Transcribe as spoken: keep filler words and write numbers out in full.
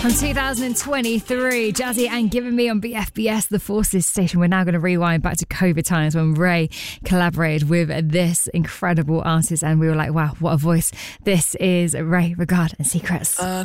From two thousand twenty-three, Jazzy and Giving Me on B F B S, the Forces station. We're now going to rewind back to COVID times when Ray collaborated with this incredible artist, and we were like, wow, what a voice. This is Ray, Regard and Secrets. Uh,